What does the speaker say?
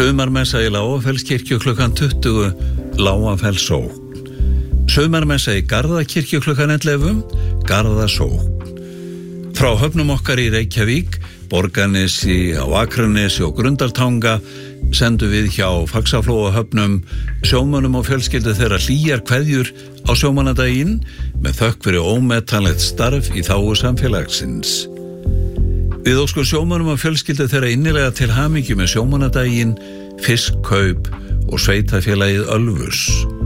Sumarmessa í Lágafellskirkju klukkan 20, Lágafellssókn. Sumarmessa í Garðakirkju klukkan 11, Garðasókn. Frá höfnum okkar í Reykjavík, Borgarnesi, á Akranesi og Grundartanga sendum við hjá Faxaflóahöfnum sjómönnum og fjölskyldu þeirra hlýjar kveðjur á sjómannadaginn með þökk fyrir ómetanlegt starf í þágu samfélagsins. Við óskum sjómönnum og fjölskyldu þeirra innilega til hamingju með sjómannadaginn, fiskkaup og sveitafélagið Ölfus.